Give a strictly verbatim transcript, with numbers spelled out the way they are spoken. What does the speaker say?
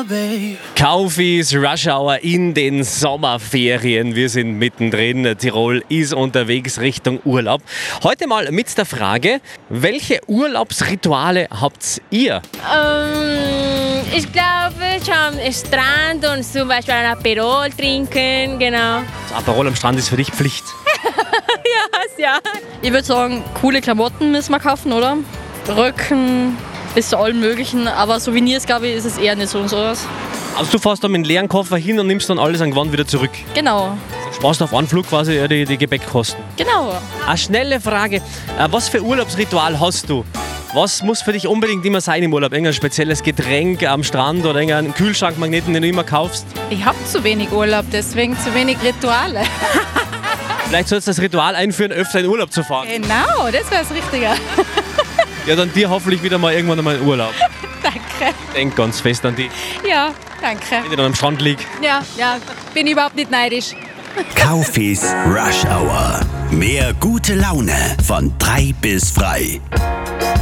Kaufis Rush Hour in den Sommerferien. Wir sind mittendrin. Tirol ist unterwegs Richtung Urlaub. Heute mal mit der Frage, welche Urlaubsrituale habt ihr? Ähm, ich glaube schon am Strand und zum Beispiel ein Aperol trinken, genau. Das Aperol am Strand ist für dich Pflicht. Ja, ja. Ich würde sagen, coole Klamotten müssen wir kaufen, oder? Röcken, bis zu allem Möglichen. Aber Souvenirs, glaube ich, ist es eher nicht so und sowas. Also du fährst dann mit einem leeren Koffer hin und nimmst dann alles an Gewand wieder zurück. Genau, Sparst auf Anflug quasi eher die, die Gepäckkosten. genau. Eine schnelle Frage. Äh, Was für Urlaubsritual hast du? Was muss für dich unbedingt immer sein im Urlaub? Irgendein spezielles Getränk am Strand oder irgendeinen Kühlschrankmagneten, den du immer kaufst? Ich habe zu wenig Urlaub, deswegen zu wenig Rituale. Vielleicht sollst du das Ritual einführen, öfter in Urlaub zu fahren. Genau, das wäre das Richtige. Ja, dann dir hoffentlich wieder mal irgendwann einmal in Urlaub. Danke. Denk ganz fest an die, Ja, danke. wenn ich dann am Strand liege. Ja, ja, bin überhaupt nicht neidisch. Kaufis Rush Hour. Mehr gute Laune von drei bis frei.